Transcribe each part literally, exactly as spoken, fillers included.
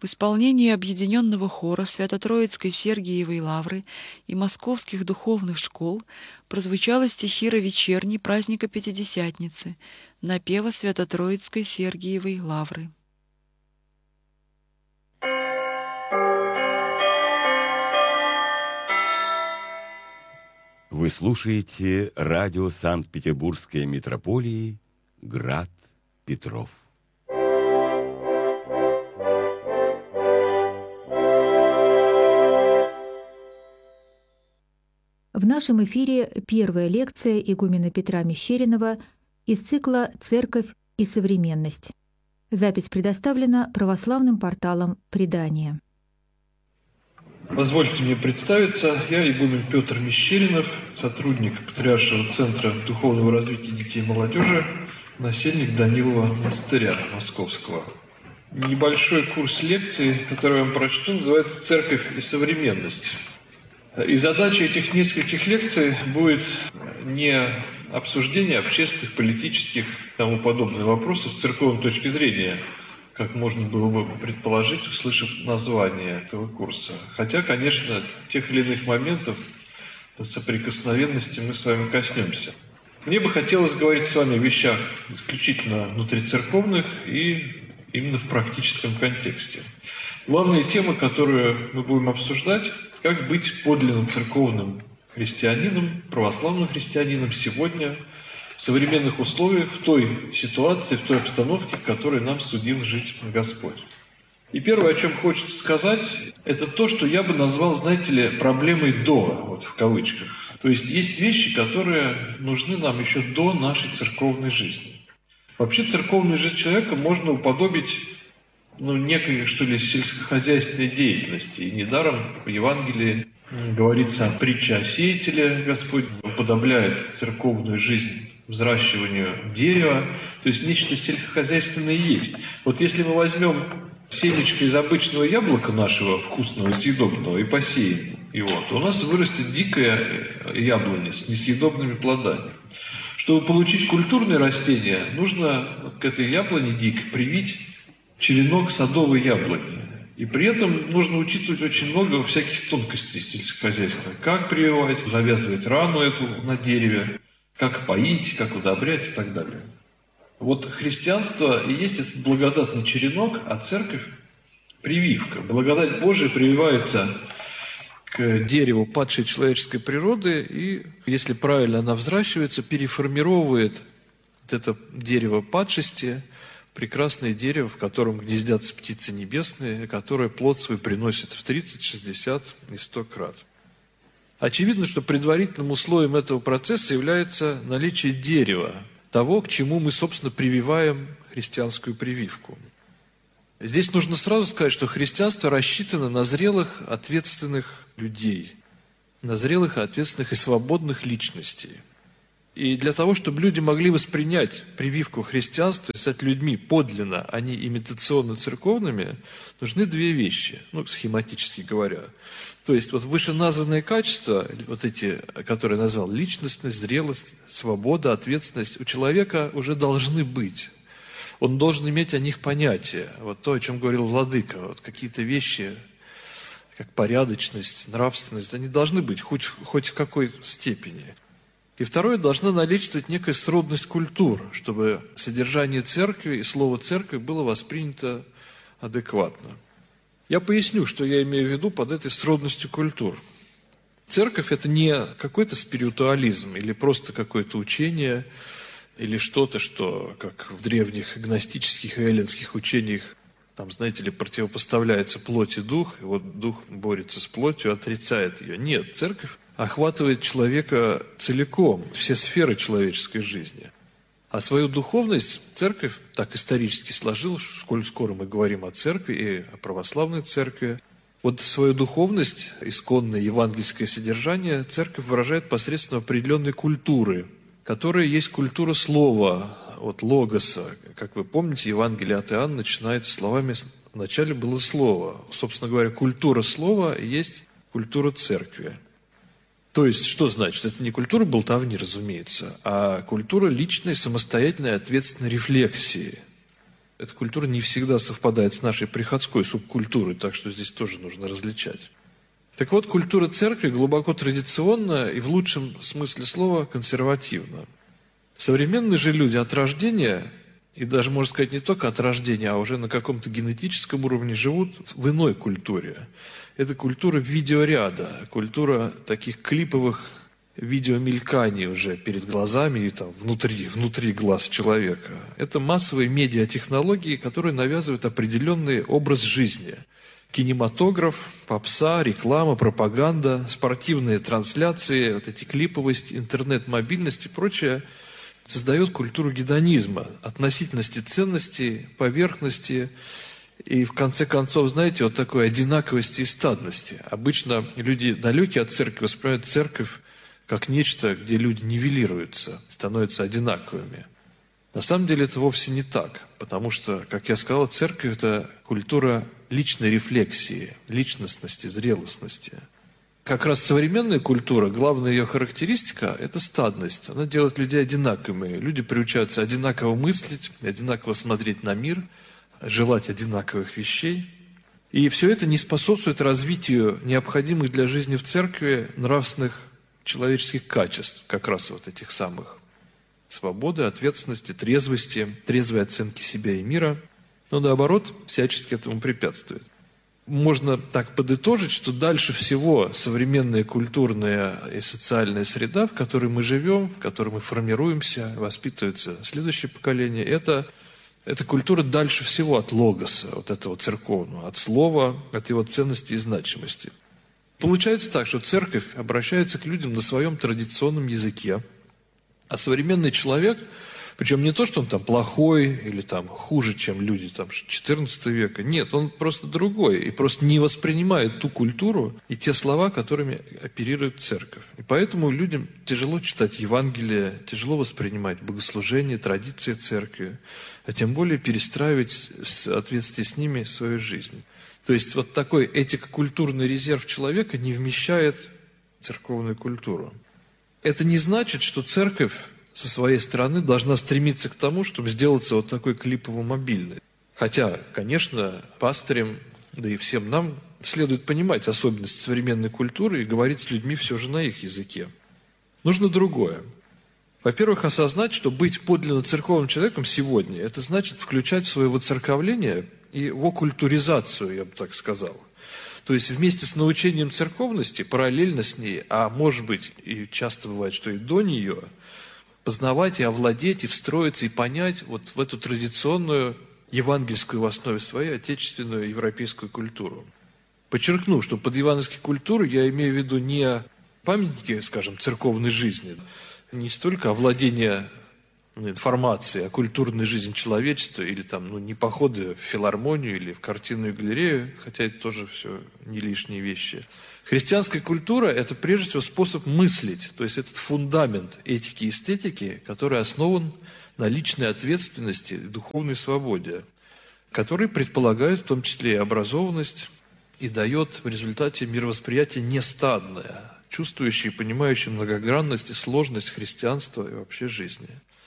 В исполнении объединенного хора Свято-Троицкой Сергиевой Лавры и московских духовных школ прозвучала стихира вечерней праздника Пятидесятницы, напева Свято-Троицкой Сергиевой Лавры. Вы слушаете радио Санкт-Петербургской митрополии «Град Петров». В нашем эфире первая лекция игумена Петра Мещеринова из цикла «Церковь и современность». Запись предоставлена православным порталом «Предание». Позвольте мне представиться. Я игумен Петр Мещеринов, сотрудник Патриаршего центра духовного развития детей и молодежи, насельник Данилова монастыря Московского. Небольшой курс лекций, который я вам прочту, называется «Церковь и современность». И задача этих нескольких лекций будет не обсуждение общественных, политических и тому подобных вопросов с церковной точки зрения, как можно было бы предположить, услышав название этого курса. Хотя, конечно, тех или иных моментов соприкосновенности мы с вами коснемся. Мне бы хотелось говорить с вами о вещах исключительно внутрицерковных и именно в практическом контексте. Главная тема, которую мы будем обсуждать, как быть подлинно церковным христианином, православным христианином сегодня, в современных условиях, в той ситуации, в той обстановке, в которой нам судил жить Господь. И первое, о чем хочется сказать, это то, что я бы назвал, знаете ли, проблемой «до», вот в кавычках. То есть есть вещи, которые нужны нам еще до нашей церковной жизни. Вообще церковную жизнь человека можно уподобить ну, некой, что ли, сельскохозяйственной деятельности. И недаром в Евангелии говорится о притче о сеятеле. Господь уподобляет церковную жизнь взращиванию дерева. То есть нечто сельскохозяйственное есть. Вот если мы возьмем семечко из обычного яблока нашего, вкусного, съедобного, и посеем его, то у нас вырастет дикое яблоня с несъедобными плодами. Чтобы получить культурные растения, нужно к этой яблоне дикой привить черенок садовой яблони. И при этом нужно учитывать очень много всяких тонкостей сельскохозяйственных. Как прививать, завязывать рану эту на дереве, как поить, как удобрять и так далее. Вот христианство и есть этот благодатный черенок, а церковь – прививка. Благодать Божия прививается к дереву падшей человеческой природы, и, если правильно она взращивается, переформировывает вот это дерево падшести, прекрасное дерево, в котором гнездятся птицы небесные, которое плод свой приносит в тридцать, шестьдесят и сто крат. Очевидно, что предварительным условием этого процесса является наличие дерева, того, к чему мы, собственно, прививаем христианскую прививку. Здесь нужно сразу сказать, что христианство рассчитано на зрелых, ответственных людей, на зрелых, ответственных и свободных личностей. И для того, чтобы люди могли воспринять прививку христианства и стать людьми подлинно, а не имитационно-церковными, нужны две вещи, ну, схематически говоря. То есть вот вышеназванные качества, вот эти, которые я назвал, личностность, зрелость, свобода, ответственность, у человека уже должны быть. Он должен иметь о них понятие. Вот то, о чем говорил Владыка, вот какие-то вещи, как порядочность, нравственность, они должны быть хоть, хоть в какой степени. И второе, должна наличествовать некая сродность культур, чтобы содержание церкви и слово церкви было воспринято адекватно. Я поясню, что я имею в виду под этой сродностью культур. Церковь – это не какой-то спиритуализм или просто какое-то учение, или что-то, что, как в древних гностических и эллинских учениях, там, знаете ли, противопоставляется плоть и дух, и вот дух борется с плотью, отрицает ее. Нет, церковь охватывает человека целиком, все сферы человеческой жизни. А свою духовность церковь так исторически сложила, сколь скоро мы говорим о церкви и о православной церкви. Вот свою духовность, исконное евангельское содержание, церковь выражает посредством определенной культуры, которая есть культура слова, от логоса. Как вы помните, Евангелие от Иоанна начинается словами «вначале было слово». Собственно говоря, культура слова есть культура церкви. То есть, что значит? Это не культура болтовни, разумеется, а культура личной, самостоятельной, ответственной рефлексии. Эта культура не всегда совпадает с нашей приходской субкультурой, так что здесь тоже нужно различать. Так вот, культура церкви глубоко традиционна и в лучшем смысле слова консервативна. Современные же люди от рождения, и даже, можно сказать, не только от рождения, а уже на каком-то генетическом уровне живут в иной культуре. Это культура видеоряда, культура таких клиповых видеомельканий уже перед глазами и там внутри, внутри глаз человека. Это массовые медиатехнологии, которые навязывают определенный образ жизни. Кинематограф, попса, реклама, пропаганда, спортивные трансляции, вот эти клиповость, интернет, мобильность и прочее создает культуру гедонизма, относительности ценностей, поверхности и, в конце концов, знаете, вот такой одинаковости и стадности. Обычно люди, далекие от церкви, воспринимают церковь как нечто, где люди нивелируются, становятся одинаковыми. На самом деле это вовсе не так, потому что, как я сказал, церковь – это культура личной рефлексии, личностности, зрелостности. Как раз современная культура, главная ее характеристика – это стадность. Она делает людей одинаковыми. Люди приучаются одинаково мыслить, одинаково смотреть на мир, желать одинаковых вещей. И все это не способствует развитию необходимых для жизни в церкви нравственных человеческих качеств, как раз вот этих самых свободы, ответственности, трезвости, трезвой оценки себя и мира, но наоборот, всячески этому препятствует. Можно так подытожить, что дальше всего современная культурная и социальная среда, в которой мы живем, в которой мы формируемся, воспитывается следующее поколение, это, это культура дальше всего от логоса, вот этого церковного, от слова, от его ценности и значимости. Получается так, что церковь обращается к людям на своем традиционном языке, а современный человек, причем не то, что он там плохой или там хуже, чем люди там четырнадцатого века, нет, он просто другой и просто не воспринимает ту культуру и те слова, которыми оперирует церковь. И поэтому людям тяжело читать Евангелие, тяжело воспринимать богослужение, традиции церкви, а тем более перестраивать в соответствии с ними свою жизнь. То есть вот такой этико-культурный резерв человека не вмещает церковную культуру. Это не значит, что церковь со своей стороны должна стремиться к тому, чтобы сделаться вот такой клипово-мобильной. Хотя, конечно, пастырям, да и всем нам следует понимать особенности современной культуры и говорить с людьми все же на их языке. Нужно другое. Во-первых, осознать, что быть подлинно церковным человеком сегодня, это значит включать в свое воцерковление и в оккультуризацию, я бы так сказал. То есть вместе с научением церковности, параллельно с ней, а может быть, и часто бывает, что и до нее, познавать и овладеть, и встроиться, и понять вот в эту традиционную, евангельскую в основе своей, отечественную европейскую культуру. Подчеркну, что под евангельской культурой я имею в виду не памятники, скажем, церковной жизни, не столько овладение информации о культурной жизни человечества или там, ну, не походы в филармонию или в картинную галерею, хотя это тоже все не лишние вещи. Христианская культура – это прежде всего способ мыслить, то есть этот фундамент этики и эстетики, который основан на личной ответственности и духовной свободе, который предполагает в том числе и образованность и дает в результате мировосприятие нестадное, чувствующее и понимающее многогранность и сложность христианства и вообще жизни.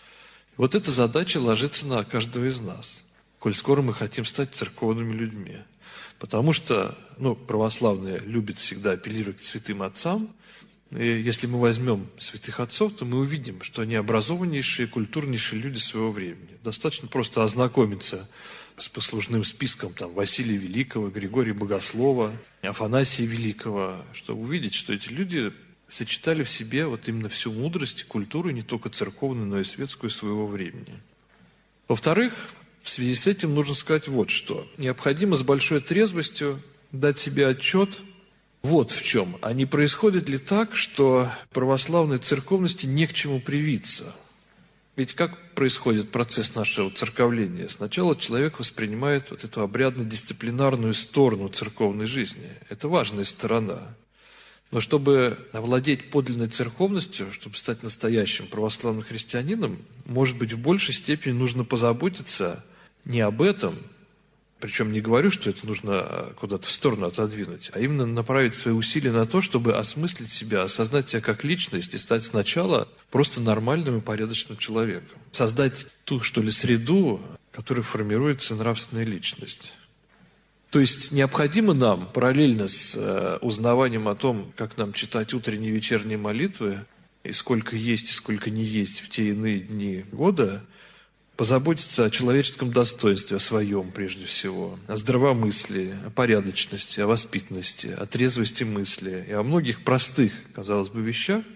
Вот эта задача ложится на каждого из нас, коль скоро мы хотим стать церковными людьми. Потому что, ну, православные любят всегда апеллировать к святым отцам. И если мы возьмем святых отцов, то мы увидим, что они образованнейшие, культурнейшие люди своего времени. Достаточно просто ознакомиться с послужным списком там, Василия Великого, Григория Богослова, Афанасия Великого, чтобы увидеть, что эти люди сочетали в себе вот именно всю мудрость и культуру, не только церковную, но и светскую своего времени. Во-вторых, в связи с этим нужно сказать вот что. Необходимо с большой трезвостью дать себе отчет вот в чем. А не происходит ли так, что православной церковности не к чему привиться? Ведь как происходит процесс нашего церковления? Сначала человек воспринимает вот эту обрядно-дисциплинарную сторону церковной жизни. Это важная сторона. Но чтобы овладеть подлинной церковностью, чтобы стать настоящим православным христианином, может быть, в большей степени нужно позаботиться не об этом, причем не говорю, что это нужно куда-то в сторону отодвинуть, а именно направить свои усилия на то, чтобы осмыслить себя, осознать себя как личность и стать сначала просто нормальным и порядочным человеком. Создать ту, что ли, среду, которой формируется нравственная личность. То есть необходимо нам, параллельно с э, узнаванием о том, как нам читать утренние и вечерние молитвы, и сколько есть, и сколько не есть в те иные дни года, позаботиться о человеческом достоинстве, о своем прежде всего, о здравомыслии, о порядочности, о воспитанности, о трезвости мысли и о многих простых, казалось бы, вещах,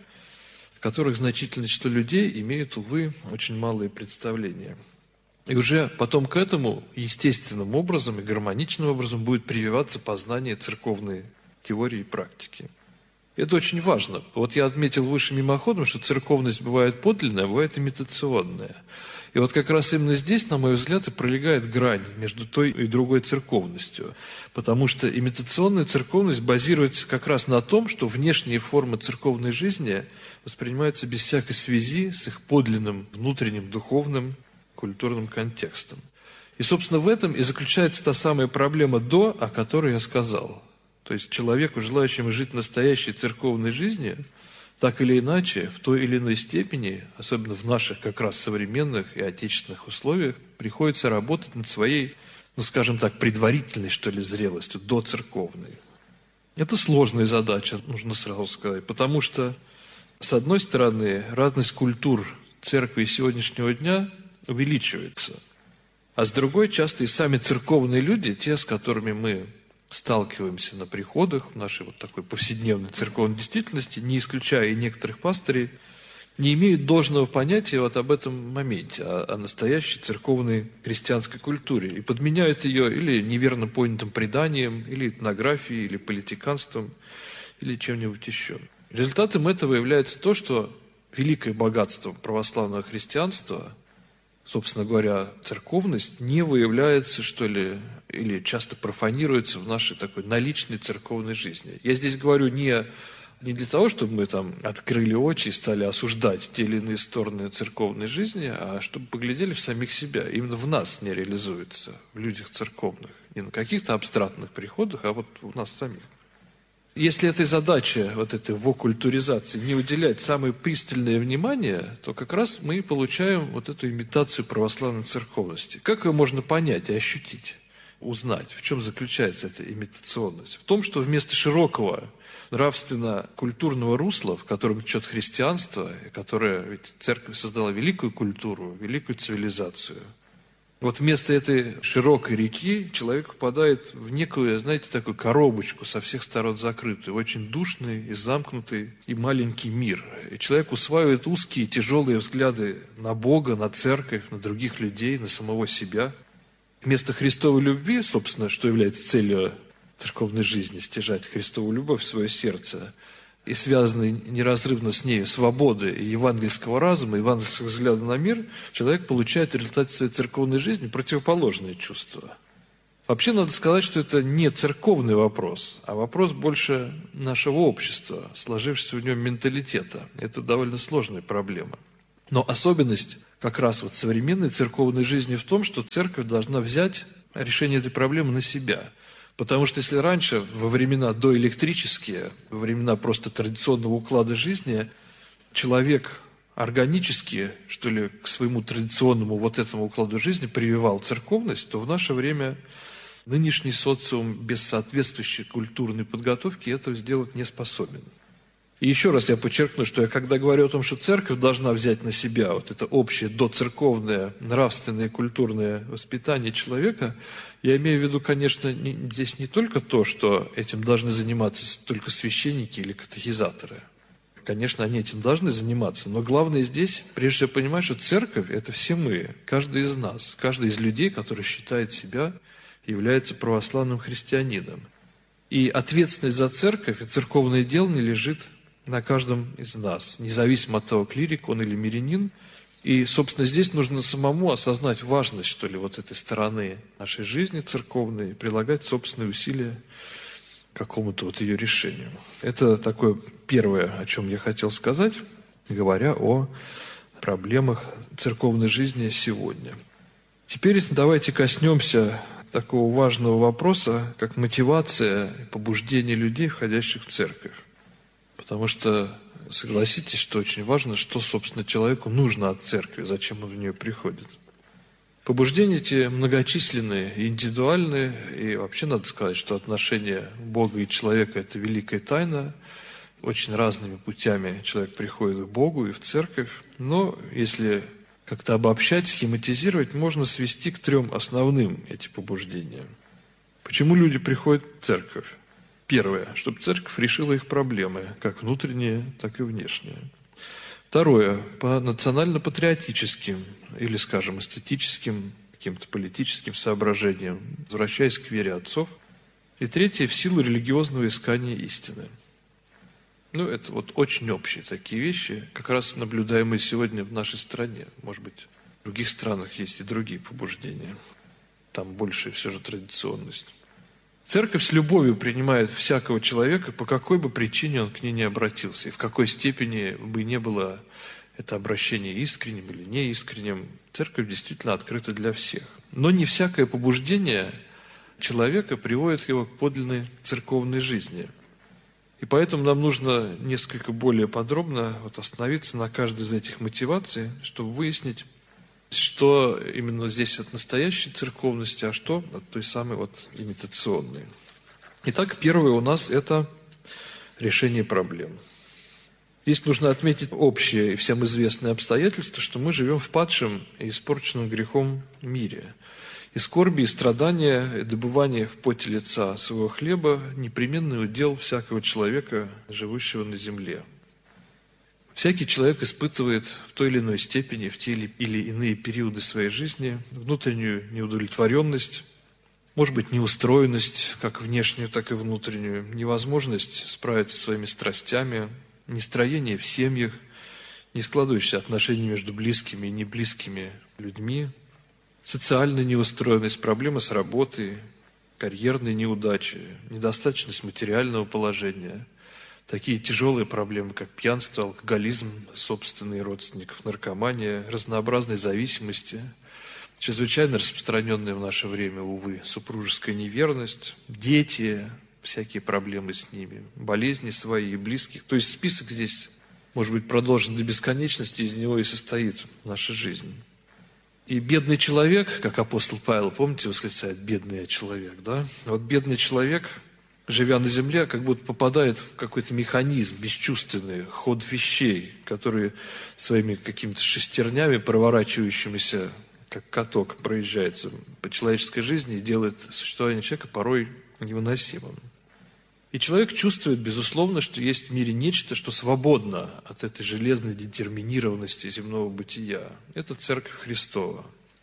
о которых значительное число людей имеют, увы, очень малые представления. И уже потом к этому естественным образом и гармоничным образом будет прививаться познание церковной теории и практики. Это очень важно. Вот я отметил выше мимоходом, что церковность бывает подлинная, а бывает имитационная. И вот как раз именно здесь, на мой взгляд, и пролегает грань между той и другой церковностью. Потому что имитационная церковность базируется как раз на том, что внешние формы церковной жизни воспринимаются без всякой связи с их подлинным внутренним духовным культурным контекстом. И, собственно, в этом и заключается та самая проблема «до», о которой я сказал. То есть человеку, желающему жить настоящей церковной жизнью, так или иначе, в той или иной степени, особенно в наших как раз современных и отечественных условиях, приходится работать над своей, ну, скажем так, предварительной, что ли, зрелостью, доцерковной. Это сложная задача, нужно сразу сказать, потому что, с одной стороны, разность культур церкви сегодняшнего дня увеличивается, а с другой, часто и сами церковные люди, те, с которыми мы сталкиваемся на приходах, в нашей вот такой повседневной церковной действительности, не исключая и некоторых пастырей, не имеют должного понятия вот об этом моменте, о, о настоящей церковной христианской культуре, и подменяют ее или неверно понятым преданием, или этнографией, или политиканством, или чем-нибудь еще. Результатом этого является то, что великое богатство православного христианства, собственно говоря, церковность, не выявляется, что ли, или часто профанируется в нашей такой наличной церковной жизни. Я здесь говорю не, не для того, чтобы мы там открыли очи и стали осуждать те или иные стороны церковной жизни, а чтобы поглядели в самих себя. Именно в нас не реализуется, в людях церковных. Не на каких-то абстрактных приходах, а вот в нас самих. Если этой задаче, вот этой вокультуризации, не уделять самое пристальное внимание, то как раз мы получаем вот эту имитацию православной церковности. Как ее можно понять и ощутить, узнать? В чем заключается эта имитационность? В том, что вместо широкого нравственно-культурного русла, в котором течет христианство, которое, ведь церковь создала великую культуру, великую цивилизацию, вот вместо этой широкой реки человек попадает в некую, знаете, такую коробочку со всех сторон закрытую, очень душный и замкнутый и маленький мир. И человек усваивает узкие, тяжелые взгляды на Бога, на церковь, на других людей, на самого себя. Вместо Христовой любви, собственно, что является целью церковной жизни, стяжать Христову любовь в свое сердце, и связанной неразрывно с ней свободы и евангельского разума, евангельского взгляда на мир, человек получает в результате своей церковной жизни противоположные чувства. Вообще надо сказать, что это не церковный вопрос, а вопрос больше нашего общества, сложившегося в нем менталитета. Это довольно сложная проблема. Но особенность как раз вот современной церковной жизни в том, что церковь должна взять решение этой проблемы на себя. Потому что если раньше, во времена доэлектрические, во времена просто традиционного уклада жизни, человек органически, что ли, к своему традиционному вот этому укладу жизни прививал церковность, то в наше время нынешний социум без соответствующей культурной подготовки этого сделать не способен. И еще раз я подчеркну, что я когда говорю о том, что церковь должна взять на себя вот это общее доцерковное нравственное и культурное воспитание человека, я имею в виду, конечно, не, здесь не только то, что этим должны заниматься только священники или катехизаторы. Конечно, они этим должны заниматься, но главное здесь, прежде всего, понимать, что церковь – это все мы, каждый из нас, каждый из людей, который считает себя, является православным христианином. И ответственность за церковь и церковное дело не лежит на каждом из нас, независимо от того, клирик он или мирянин. И, собственно, здесь нужно самому осознать важность, что ли, вот этой стороны нашей жизни церковной, прилагать собственные усилия к какому-то вот ее решению. Это такое первое, о чем я хотел сказать, говоря о проблемах церковной жизни сегодня. Теперь давайте коснемся такого важного вопроса, как мотивация и побуждение людей, входящих в церковь. Потому что, согласитесь, что очень важно, что, собственно, человеку нужно от церкви, зачем он в нее приходит. Побуждения эти многочисленные и индивидуальные, и вообще надо сказать, что отношение Бога и человека – это великая тайна. Очень разными путями человек приходит к Богу и в церковь, но если как-то обобщать, схематизировать, можно свести к трем основным эти побуждения. Почему люди приходят в церковь? Первое, чтобы церковь решила их проблемы, как внутренние, так и внешние. Второе, по национально-патриотическим или, скажем, эстетическим, каким-то политическим соображениям, возвращаясь к вере отцов. И третье, в силу религиозного искания истины. Ну, это вот очень общие такие вещи, как раз наблюдаемые сегодня в нашей стране. Может быть, в других странах есть и другие побуждения. Там больше все же традиционность. Церковь с любовью принимает всякого человека, по какой бы причине он к ней не обратился, и в какой степени бы не было это обращение искренним или неискренним. Церковь действительно открыта для всех. Но не всякое побуждение человека приводит его к подлинной церковной жизни. И поэтому нам нужно несколько более подробно вот остановиться на каждой из этих мотиваций, чтобы выяснить, что именно здесь от настоящей церковности, а что от той самой вот имитационной. Итак, первое у нас это решение проблем. Здесь нужно отметить общее и всем известное обстоятельство, что мы живем в падшем и испорченном грехом мире. И скорби, и страдания, и добывание в поте лица своего хлеба – непременный удел всякого человека, живущего на земле. Всякий человек испытывает в той или иной степени, в те или иные периоды своей жизни внутреннюю неудовлетворенность, может быть, неустроенность, как внешнюю, так и внутреннюю, невозможность справиться со своими страстями, нестроение в семьях, не складывающиеся отношения между близкими и неблизкими людьми, социальная неустроенность, проблемы с работой, карьерные неудачи, недостаточность материального положения, такие тяжелые проблемы, как пьянство, алкоголизм, собственные родственников, наркомания, разнообразные зависимости, чрезвычайно распространенная в наше время, увы, супружеская неверность, дети, всякие проблемы с ними, болезни свои и близких. То есть список здесь может быть продолжен до бесконечности, из него и состоит наша жизнь. И бедный человек, как апостол Павел, помните, восклицает «бедный человек», да? Вот бедный человек, живя на земле, как будто попадает в какой-то механизм, бесчувственный ход вещей, который своими какими-то шестернями, проворачивающимися, как каток, проезжается по человеческой жизни и делает существование человека порой невыносимым. И человек чувствует, безусловно, что есть в мире нечто, что свободно от этой железной детерминированности земного бытия. Это Церковь Христова.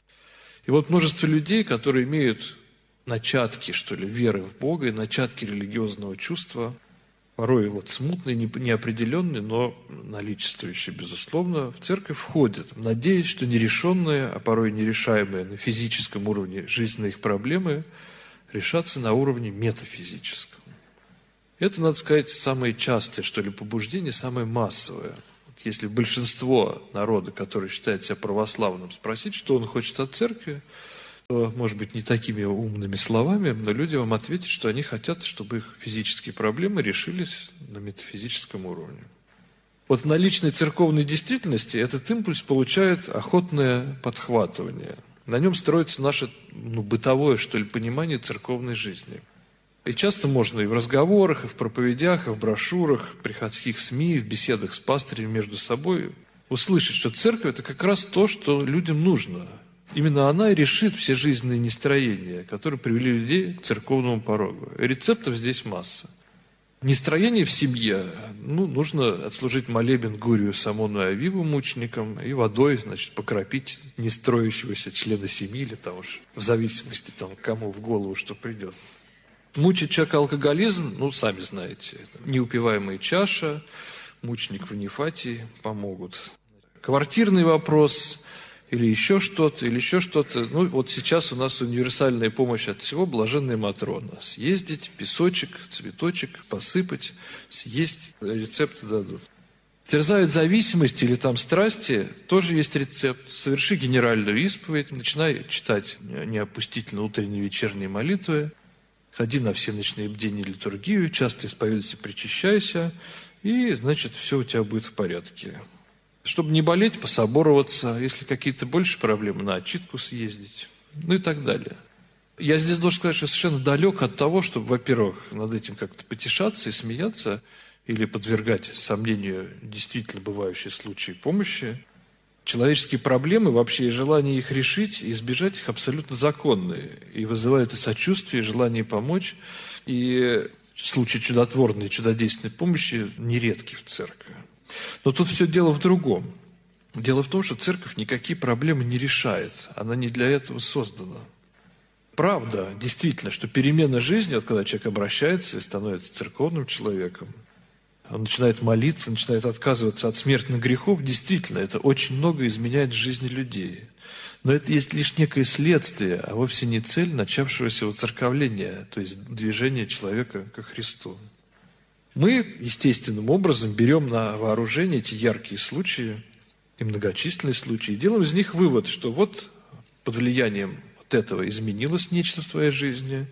И вот множество людей, которые имеют начатки, что ли, веры в Бога и начатки религиозного чувства, порой вот смутные, неопределенные, но наличествующие, безусловно, в церковь входят, надеясь, что нерешенные, а порой нерешаемые на физическом уровне жизненные их проблемы решатся на уровне метафизическом. Это, надо сказать, самое частое, что ли, побуждение, самое массовое. Вот если большинство народа, который считает себя православным, спросить, что он хочет от церкви, то, может быть, не такими умными словами, но люди вам ответят, что они хотят, чтобы их физические проблемы решились на метафизическом уровне. Вот в наличной церковной действительности этот импульс получает охотное подхватывание. На нем строится наше ну, бытовое, что ли, понимание церковной жизни. И часто можно и в разговорах, и в проповедях, и в брошюрах, приходских СМИ, в беседах с пастырями между собой услышать, что церковь – это как раз то, что людям нужно. Именно она и решит все жизненные нестроения, которые привели людей к церковному порогу. Рецептов здесь масса. Нестроение в семье, ну, нужно отслужить молебен Гурию Самону и Авиву мученикам и водой, значит, покропить нестроящегося члена семьи, или там уж в зависимости, там, кому в голову что придет. Мучить человека алкоголизм, ну, сами знаете, неупиваемая чаша, мученик в Нефатии помогут. Квартирный вопрос или еще что-то, или еще что-то. Ну, вот сейчас у нас универсальная помощь от всего, блаженная Матрона. Съездить, песочек, цветочек, посыпать, съесть, рецепты дадут. Терзают зависимость или там страсти, тоже есть рецепт. Соверши генеральную исповедь, начинай читать неопустительно утренние и вечерние молитвы, ходи на все ночные бдения и литургию, часто исповедуйся, причащайся, и, значит, все у тебя будет в порядке. Чтобы не болеть, пособороваться, если какие-то больше проблемы, на отчитку съездить, ну и так далее. Я здесь должен сказать, что совершенно далек от того, чтобы, во-первых, над этим как-то потешаться и смеяться, или подвергать сомнению действительно бывающие случаи помощи. Человеческие проблемы, вообще и желание их решить, и избежать их абсолютно законные, и вызывают и сочувствие, и желание помочь, и случаи чудотворной, чудодейственной помощи нередки в церкви. Но тут все дело в другом. Дело в том, что церковь никакие проблемы не решает. Она не для этого создана. Правда, действительно, что перемена жизни, вот когда человек обращается и становится церковным человеком, он начинает молиться, начинает отказываться от смертных грехов, действительно, это очень много изменяет в жизни людей. Но это есть лишь некое следствие, а вовсе не цель начавшегося воцерковления, то есть движения человека ко Христу. Мы естественным образом берем на вооружение эти яркие случаи и многочисленные случаи, и делаем из них вывод, что вот под влиянием вот этого изменилось нечто в твоей жизни,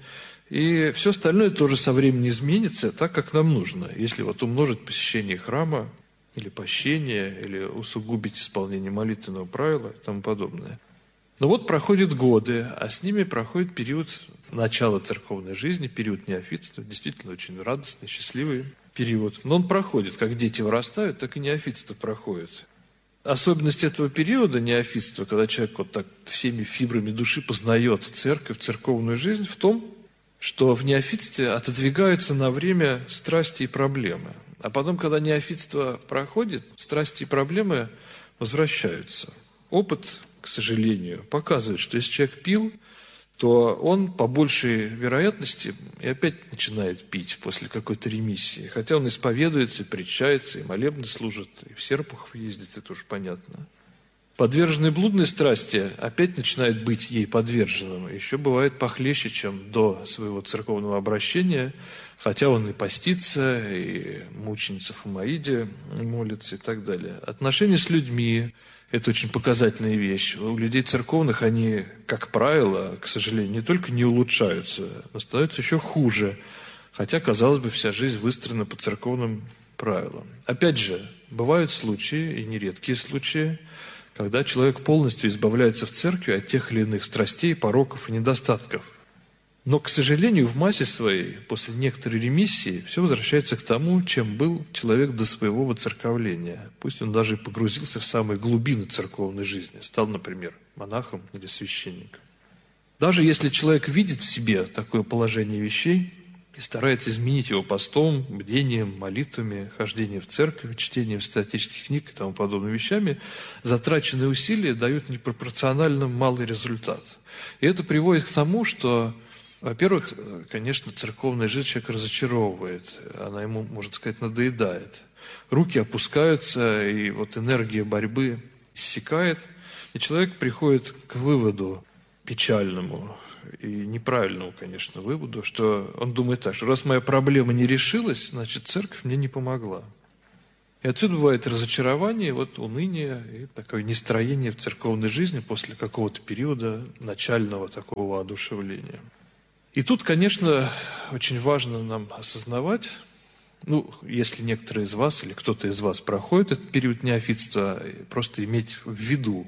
и все остальное тоже со временем изменится так, как нам нужно. Если вот умножить посещение храма, или пощение, или усугубить исполнение молитвенного правила и тому подобное. Но вот проходят годы, а с ними проходит период начала церковной жизни, период неофитства, действительно очень радостный, счастливый период. Но он проходит, как дети вырастают, так и неофитство проходит. Особенность этого периода неофитства, когда человек вот так всеми фибрами души познает церковь, церковную жизнь, в том, что в неофитстве отодвигаются на время страсти и проблемы. А потом, когда неофитство проходит, страсти и проблемы возвращаются. Опыт, к сожалению, показывает, что если человек пил, то он по большей вероятности и опять начинает пить после какой-то ремиссии. Хотя он исповедуется, причащается, и молебны служит, и в Серпухов ездит, это уж понятно. Подверженный блудной страсти опять начинает быть ей подверженным. Еще бывает похлеще, чем до своего церковного обращения, хотя он и постится, и мученица Фомаиде молится и так далее. Отношения с людьми – это очень показательная вещь. У людей церковных они, как правило, к сожалению, не только не улучшаются, но становятся еще хуже. Хотя, казалось бы, вся жизнь выстроена по церковным правилам. Опять же, бывают случаи, и нередкие случаи, когда человек полностью избавляется в церкви от тех или иных страстей, пороков и недостатков. Но, к сожалению, в массе своей, после некоторой ремиссии, все возвращается к тому, чем был человек до своего воцерковления. Пусть он даже погрузился в самые глубины церковной жизни, стал, например, монахом или священником. Даже если человек видит в себе такое положение вещей и старается изменить его постом, бдением, молитвами, хождением в церковь, чтением статических книг и тому подобными вещами, затраченные усилия дают непропорционально малый результат. И это приводит к тому, что, во-первых, конечно, церковная жизнь человека разочаровывает, она ему, можно сказать, надоедает. Руки опускаются, и вот энергия борьбы иссякает, и человек приходит к выводу печальному и неправильному, конечно, выводу, что он думает так, что раз моя проблема не решилась, значит, церковь мне не помогла. И отсюда бывает разочарование, вот уныние и такое нестроение в церковной жизни после какого-то периода начального такого воодушевления. И тут, конечно, очень важно нам осознавать, ну, если некоторые из вас или кто-то из вас проходит этот период неофитства, просто иметь в виду,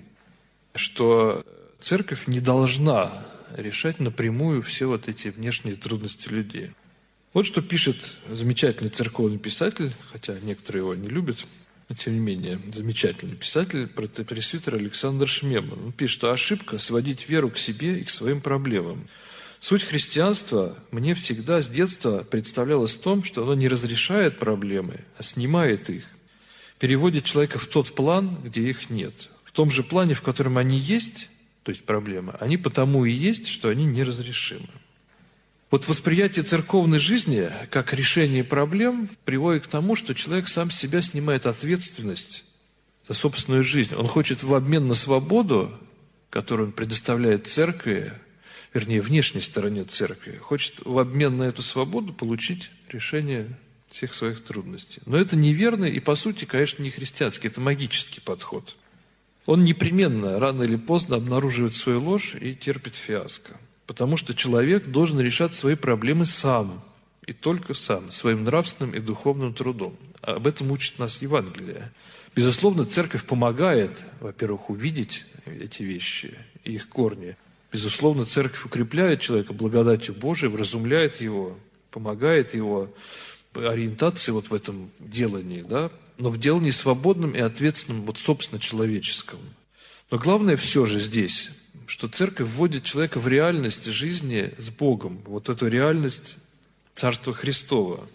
что церковь не должна решать напрямую все вот эти внешние трудности людей. Вот что пишет замечательный церковный писатель, хотя некоторые его не любят, но тем не менее замечательный писатель, протопресвитер Александр Шмеман. Он пишет, что ошибка сводить веру к себе и к своим проблемам. Суть христианства мне всегда с детства представлялась в том, что оно не разрешает проблемы, а снимает их, переводит человека в тот план, где их нет. В том же плане, в котором они есть, то есть проблемы, они потому и есть, что они неразрешимы. Вот восприятие церковной жизни как решение проблем приводит к тому, что человек сам с себя снимает ответственность за собственную жизнь. Он хочет в обмен на свободу, которую он предоставляет церкви, вернее, внешней стороне церкви, хочет в обмен на эту свободу получить решение всех своих трудностей. Но это неверно и, по сути, конечно, не христианский, это магический подход. Он непременно, рано или поздно, обнаруживает свою ложь и терпит фиаско. Потому что человек должен решать свои проблемы сам, и только сам, своим нравственным и духовным трудом. об этом учит нас Евангелие. Безусловно, церковь помогает, во-первых, увидеть эти вещи и их корни. Безусловно, церковь укрепляет человека благодатью Божией, вразумляет его, помогает его ориентации вот в этом делании, да? Но в делании свободном и ответственном, вот собственно человеческом. Но главное все же здесь, что церковь вводит человека в реальность жизни с Богом, вот эту реальность Царства Христова,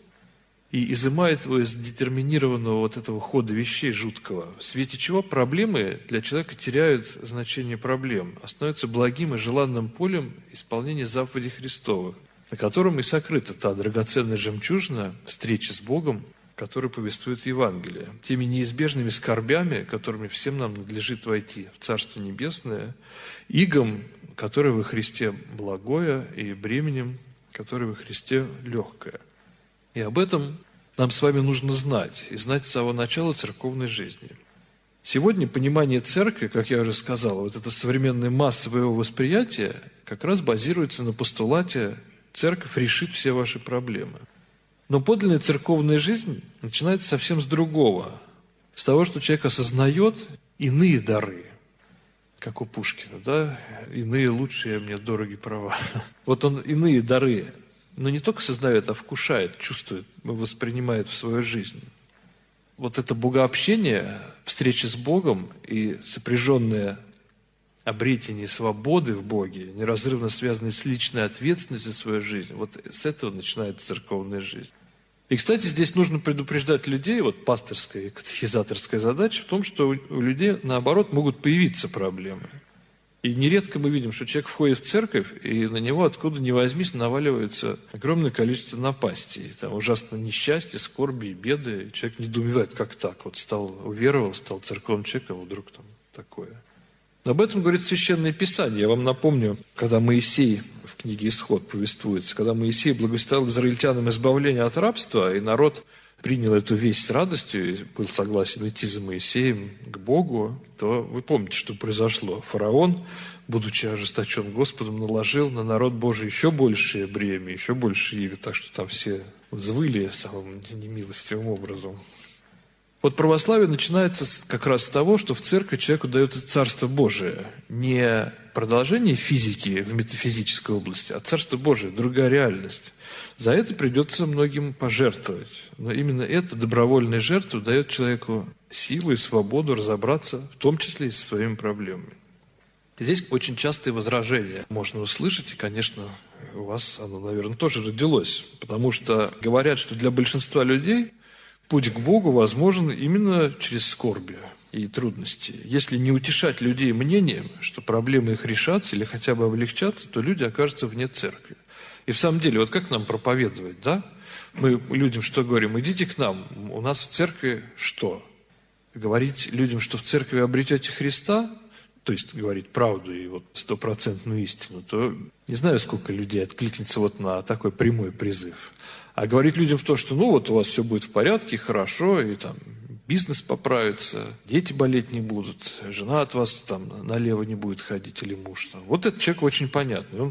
и изымает его из детерминированного вот этого хода вещей жуткого, в свете чего проблемы для человека теряют значение проблем, а становятся благим и желанным полем исполнения заповедей Христовых, на котором и сокрыта та драгоценная жемчужина встречи с Богом, который повествует Евангелие, теми неизбежными скорбями, которыми всем нам надлежит войти в Царство Небесное, игом, которое во Христе благое, и бременем, которое во Христе легкое. И об этом нам с вами нужно знать, и знать с самого начала церковной жизни. Сегодня понимание церкви, как я уже сказал, вот это современное массовое восприятие как раз базируется на постулате «церковь решит все ваши проблемы». Но подлинная церковная жизнь начинается совсем с другого. С того, что человек осознает иные дары, как у Пушкина, да? Иные лучшие мне дороги права. Вот он иные дары, но не только сознает, а вкушает, чувствует, воспринимает в свою жизнь. Вот это богообщение, встреча с Богом и сопряженное обретение свободы в Боге, неразрывно связанное с личной ответственностью за свою жизнь, вот с этого начинается церковная жизнь. И, кстати, здесь нужно предупреждать людей, вот пасторская и катехизаторская задача в том, что у людей, наоборот, могут появиться проблемы. И нередко мы видим, что человек входит в церковь, и на него откуда ни возьмись наваливается огромное количество напастей. Там ужасное несчастье, скорби и беды. И человек недоумевает, как так. Вот стал, уверовал, стал церковным человеком, а вдруг там такое. Но об этом говорит Священное Писание. Я вам напомню, когда Моисей в книге «Исход» повествуется, когда Моисей благословил израильтянам избавление от рабства, и народ принял эту весть с радостью и был согласен идти за Моисеем к Богу, то вы помните, что произошло. Фараон, будучи ожесточен Господом, наложил на народ Божий еще большее бремя, еще больше иго, так что там все взвыли самым немилостивым образом. Вот православие начинается как раз с того, что в церкви человеку дает Царство Божие. Не продолжение физики в метафизической области, а Царство Божие, другая реальность. За это придется многим пожертвовать. Но именно эта добровольная жертва дает человеку силу и свободу разобраться, в том числе и со своими проблемами. Здесь очень частые возражения можно услышать, и, конечно, у вас оно, наверное, тоже родилось. Потому что говорят, что для большинства людей путь к Богу возможен именно через скорби и трудности. Если не утешать людей мнением, что проблемы их решатся или хотя бы облегчатся, то люди окажутся вне церкви. И в самом деле, вот как нам проповедовать, да? Мы людям что говорим? Идите к нам, у нас в церкви что? Говорить людям, что в церкви обретете Христа, то есть говорить правду и вот стопроцентную истину, то не знаю, сколько людей откликнется вот на такой прямой призыв. А говорить людям в то, что ну вот у вас все будет в порядке, хорошо, и там бизнес поправится, дети болеть не будут, жена от вас там налево не будет ходить или муж. Там. Вот этот человек очень понятный. Он